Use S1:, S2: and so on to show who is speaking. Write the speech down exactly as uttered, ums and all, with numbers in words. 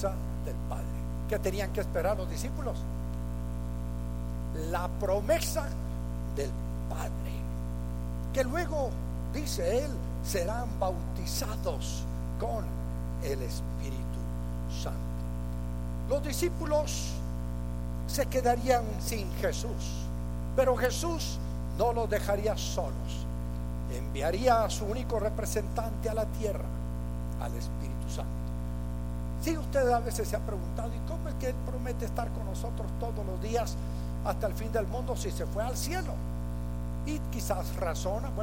S1: promesa del Padre. ¿Qué tenían que esperar los discípulos? La promesa del Padre, que luego, dice él, serán bautizados con el Espíritu Santo. Los discípulos se quedarían sin Jesús, pero Jesús no los dejaría solos. Enviaría a su único representante a la tierra, al Espíritu Santo. Si usted a veces se ha preguntado, ¿y cómo es que Él promete estar con nosotros todos los días hasta el fin del mundo si se fue al cielo? Y quizás razona, bueno,